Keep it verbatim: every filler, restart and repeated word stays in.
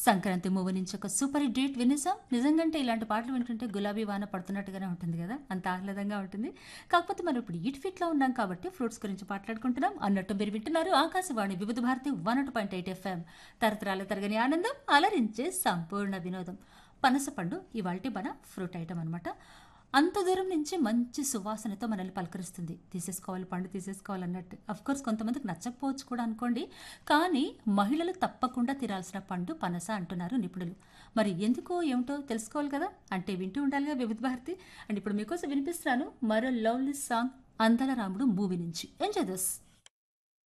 Sankranti movie నుంచి ఒక super hit date వినేసాం. నిజంగంటే ఇలాంటి పాటలు వింటుంటే గులాబీ వాన పడుతున్నట్టుగానే ఉంటుంది కదా, అంత ఆహ్లాదంగా ఉంటుంది. కాకపోతే మనం ఇప్పుడు ఈట్ ఫిట్లో ఉన్నాం కాబట్టి ఫ్రూట్స్ గురించి మాట్లాడుకుంటున్నాం. అన్నట్టు మీరు వింటున్నారు ఆకాశవాణి వివిధ భారతి వన్ ఒకటి పాయింట్ ఎయిట్ ఎఫ్ఎం, తరతరాల తరగని ఆనందం, అలరించే సంపూర్ణ వినోదం. పనసపండు ఇవాల్టి మన ఫ్రూట్ ఐటమ్ అనమాట. అంత దూరం నుంచి మంచి సువాసనతో మనల్ని పలకరిస్తుంది. తీసేసుకోవాలి, పండు తీసేసుకోవాలన్నట్టు. అఫ్ కోర్స్ కొంతమందికి నచ్చకపోవచ్చు కూడా అనుకోండి, కానీ మహిళలు తప్పకుండా తినాల్సిన పండు పనస అంటున్నారు నిపుణులు. మరి ఎందుకో ఏమిటో తెలుసుకోవాలి కదా, అంటే వింటూ ఉండాలిగా వివిధ భారతి. అండ్ ఇప్పుడు మీకోసం వినిపిస్తాను మరో లవ్లీ సాంగ్ అందాల రాముడు మూవీ నుంచి. Enjoy this.